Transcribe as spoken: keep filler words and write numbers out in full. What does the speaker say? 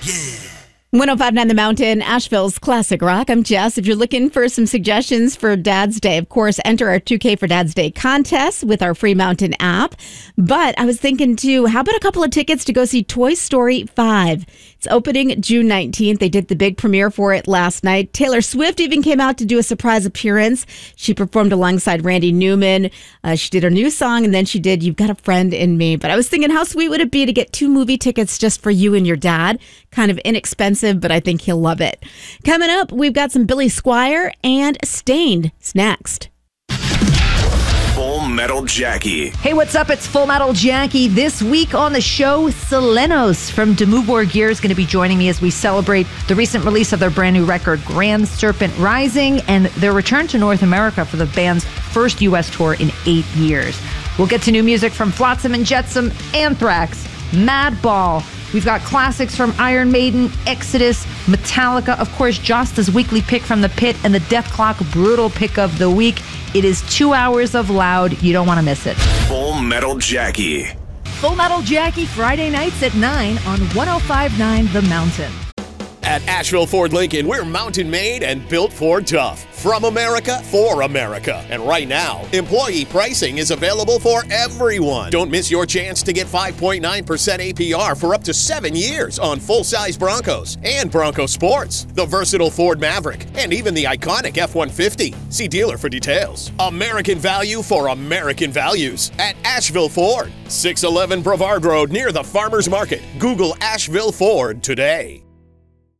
one oh five point nine The Mountain, Asheville's Classic Rock. I'm Jess. If you're looking for some suggestions for Dad's Day, of course, enter our two K for Dad's Day contest with our free Mountain app. But I was thinking, too, how about a couple of tickets to go see Toy Story five? It's opening June nineteenth. They did the big premiere for it last night. Taylor Swift even came out to do a surprise appearance. She performed alongside Randy Newman. Uh, she did her new song, and then she did You've Got a Friend in Me. But I was thinking, how sweet would it be to get two movie tickets just for you and your dad? Kind of inexpensive, but I think he'll love it. Coming up, we've got some Billy Squier and Stained. It's next. Full Metal Jackie. Hey, what's up? It's Full Metal Jackie. This week on the show, Selenos from Demouvoir Gear is going to be joining me as we celebrate the recent release of their brand new record, Grand Serpent Rising, and their return to North America for the band's first U S tour in eight years. We'll get to new music from Flotsam and Jetsam, Anthrax, Madball. We've got classics from Iron Maiden, Exodus, Metallica, of course, Josta's weekly pick from the pit, and the Death Clock brutal pick of the week. It is two hours of loud. You don't want to miss it. Full Metal Jackie. Full Metal Jackie, Friday nights at nine on one oh five point nine The Mountain. At Asheville Ford Lincoln, we're mountain made and built Ford tough. From America, for America. And right now, employee pricing is available for everyone. Don't miss your chance to get five point nine percent A P R for up to seven years on full-size Broncos and Bronco Sports, the versatile Ford Maverick, and even the iconic F one fifty. See dealer for details. American value for American values at Asheville Ford. six eleven Brevard Road near the Farmers Market. Google Asheville Ford today.